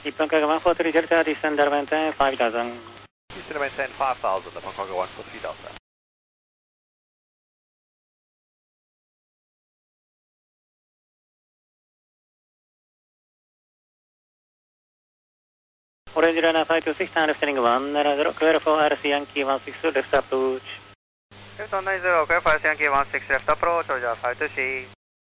1分間が143 Delta, descender maintain 5000. Houston maintain 5000, the Congo 143 Delta. オレンジライナー526 and lifting 190, clear for RC Yankee 16 left approach. Left 190, clear for RC Yankee 16 left approach, Roger 526.